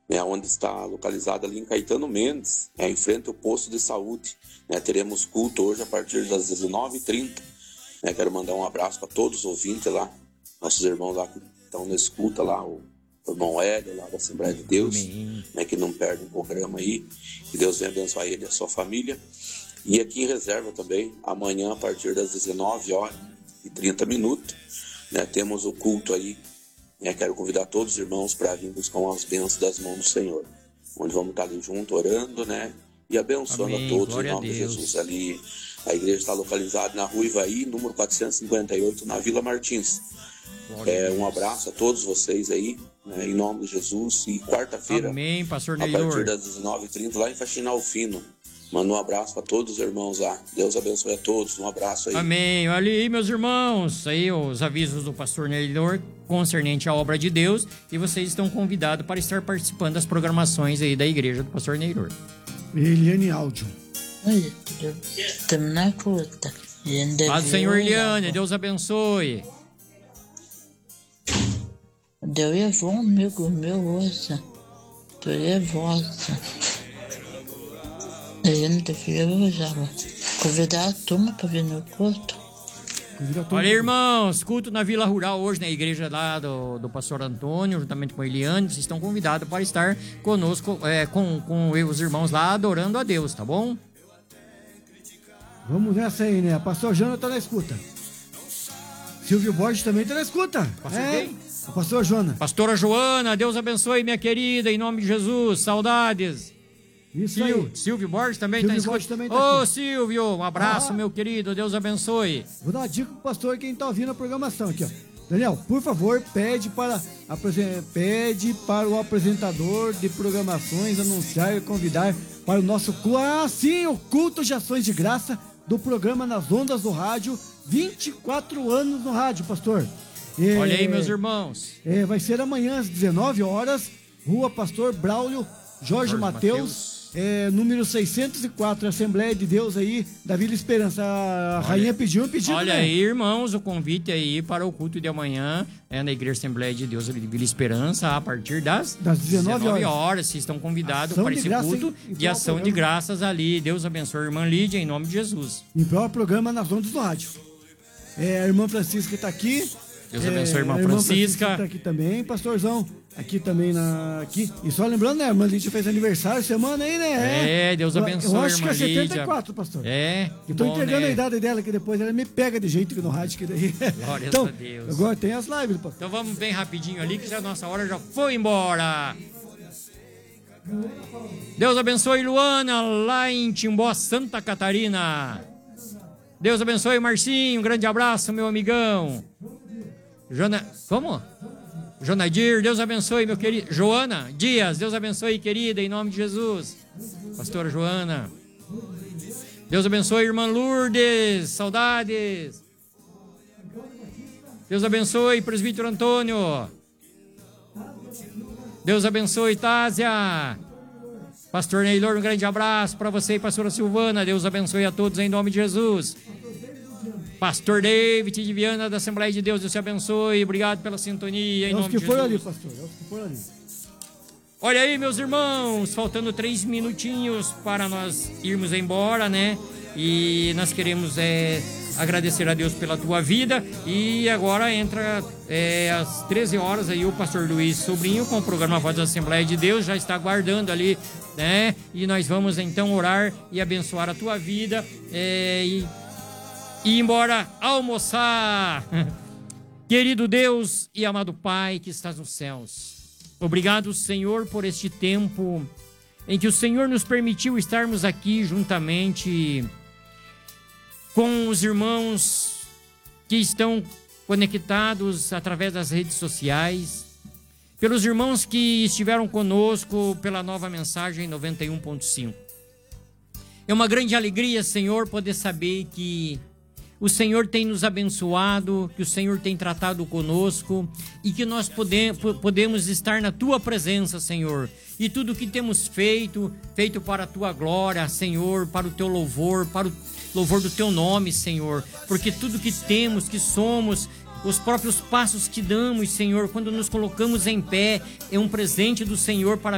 né, onde está localizada ali em Caetano Mendes, em frente ao posto de saúde. Né, teremos culto hoje a partir das 19h30. Né, quero mandar um abraço para todos os ouvintes lá, nossos irmãos lá que estão na escuta lá, o irmão Hélio lá da Assembleia de Deus, né, que não perde um programa aí. Que Deus venha abençoar ele e a sua família. E aqui em Reserva também, amanhã a partir das 19h30, né, temos o culto aí. Quero convidar todos os irmãos para vir buscar as bênçãos das mãos do Senhor, onde vamos estar ali junto orando, né, e abençoando a todos em nome de Jesus. Ali a igreja está localizada na Rua Ivaí, número 458, na Vila Martins. Um abraço a todos vocês aí, né, em nome de Jesus. E quarta-feira, amém, pastor a Neylor, partir das 19h30, lá em Faxinal Fino. Manda um abraço para todos os irmãos lá. Deus abençoe a todos. Um abraço aí. Amém. Olha aí, meus irmãos. Aí os avisos do pastor Neylor concernente à obra de Deus. E vocês estão convidados para estar participando das programações aí da igreja do pastor Neylor. Eliane Áudio. Oi, estamos na curta. Paz do Senhor, Eliane. Deus abençoe. Deus levou um amigo meu hoje. Tu levosa. A gente já convidar a turma para vir no culto. Olha, irmãos, culto na Vila Rural hoje, na igreja lá do pastor Antônio, juntamente com a Eliane. Vocês estão convidados para estar conosco, com os irmãos lá, adorando a Deus, tá bom? Vamos nessa aí, né? A pastor Jana tá na escuta. Silvio Borges também tá na escuta. Pastor quem? A pastora Joana. Pastora Joana, Deus abençoe, minha querida, em nome de Jesus. Saudades. Isso aí. Silvio Borges também Silvio está Borges também tá Ô, aqui. Silvio, um abraço, meu querido, Deus abençoe. Vou dar uma dica pro pastor quem tá ouvindo a programação aqui, ó. Daniel, por favor, pede para o apresentador de programações anunciar e convidar para o nosso o culto de ações de graça do programa Nas Ondas do Rádio, 24 anos no rádio, pastor. Olha aí, meus irmãos. Vai ser amanhã às 19h, Rua Pastor Braulio Jorge Mateus. Número 604, Assembleia de Deus aí da Vila Esperança. A rainha pediu um pedido. Olha aí, irmãos, o convite aí para o culto de amanhã na Igreja Assembleia de Deus de Vila Esperança, a partir das 19h. Vocês estão convidados para esse culto de ação de graças ali. Deus abençoe a irmã Lídia, em nome de Jesus. Em prol do programa Nas Ondas do Rádio. A irmã Francisca está aqui. Deus abençoe a irmã Francisca. Está aqui também, pastorzão. Aqui também aqui. E só lembrando, né? A irmã Lídia fez aniversário semana aí, né? Deus abençoe. Eu acho que é 74, pastor. Eu tô entregando a idade dela, que depois ela me pega de jeito aqui no rádio. Que daí... Glórias então, a Deus. Agora tem as lives, pastor. Então vamos bem rapidinho ali, que já a nossa hora já foi embora. Deus abençoe Luana, lá em Timbó, Santa Catarina. Deus abençoe Marcinho, um grande abraço, meu amigão. Como? Jonadir, Deus abençoe, meu querido. Joana Dias, Deus abençoe, querida, em nome de Jesus. Pastora Joana. Deus abençoe, irmã Lourdes, saudades. Deus abençoe, presbítero Antônio. Deus abençoe, Tásia. Pastor Neylor, um grande abraço para você e pastora Silvana. Deus abençoe a todos em nome de Jesus. Pastor David de Viana, da Assembleia de Deus, Deus te abençoe. Obrigado pela sintonia, em nome de Jesus. Ali, pastor. Que foi ali. Olha aí, meus irmãos, faltando 3 minutinhos para nós irmos embora, né? E nós queremos agradecer a Deus pela tua vida. E agora entra às 13h aí o pastor Luiz Sobrinho com o programa Voz da Assembleia de Deus. Já está aguardando ali, né? E nós vamos então orar e abençoar a tua vida e ir embora almoçar. Querido Deus e amado Pai que estás nos céus, obrigado, Senhor, por este tempo em que o Senhor nos permitiu estarmos aqui juntamente com os irmãos que estão conectados através das redes sociais, pelos irmãos que estiveram conosco pela Nova Mensagem 91.5. É uma grande alegria, Senhor, poder saber que o Senhor tem nos abençoado, que o Senhor tem tratado conosco e que nós podemos estar na Tua presença, Senhor. E tudo que temos feito para a Tua glória, Senhor, para o Teu louvor, para o louvor do Teu nome, Senhor. Porque tudo que temos, que somos, os próprios passos que damos, Senhor, quando nos colocamos em pé, é um presente do Senhor para